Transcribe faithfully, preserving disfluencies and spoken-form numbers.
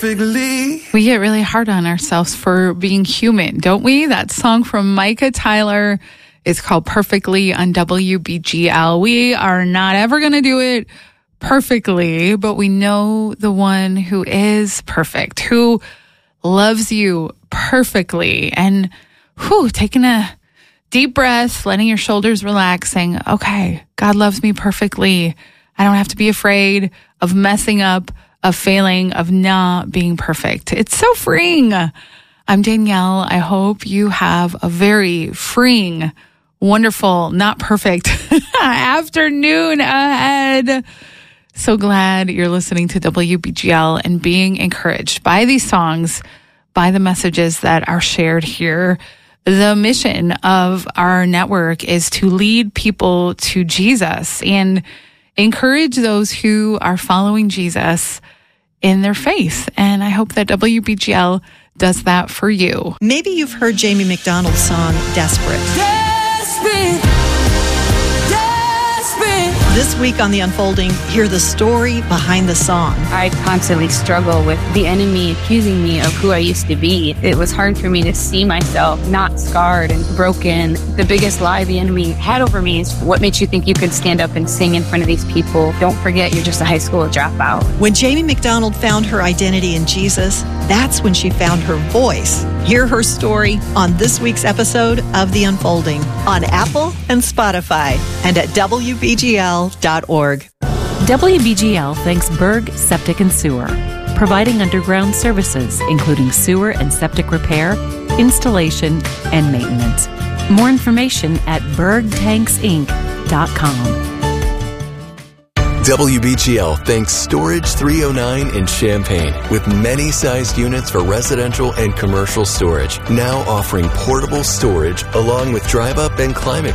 Perfectly. We get really hard on ourselves for being human, don't we? That song from Micah Tyler is called Perfectly on W B G L. We are not ever going to do it perfectly, but we know the one who is perfect, who loves you perfectly. And whew, taking a deep breath, letting your shoulders relax, saying, okay, God loves me perfectly. I don't have to be afraid of messing up, of failing, of not being perfect. It's so freeing. I'm Danielle. I hope you have a very freeing, wonderful, not perfect afternoon ahead. So glad you're listening to W B G L and being encouraged by these songs, by the messages that are shared here. The mission of our network is to lead people to Jesus and encourage those who are following Jesus in their faith. And I hope that W B G L does that for you. Maybe you've heard Jamie McDonald's song, Desperate. Desperate. Desperate. This week on The Unfolding, hear the story behind the song. I constantly struggle with the enemy accusing me of who I used to be. It was hard for me to see myself not scarred and broken. The biggest lie the enemy had over me is, what makes you think you could stand up and sing in front of these people? Don't forget, you're just a high school dropout. When Jamie McDonald found her identity in Jesus, that's when she found her voice. Hear her story on this week's episode of The Unfolding on Apple and Spotify and at W B G L dot org. W B G L thanks Berg Septic and Sewer, providing underground services including sewer and septic repair, installation, and maintenance. More information at berg tanks inc dot com. W B G L thanks Storage three oh nine in Champaign, with many sized units for residential and commercial storage, now offering portable storage along with drive-up and climate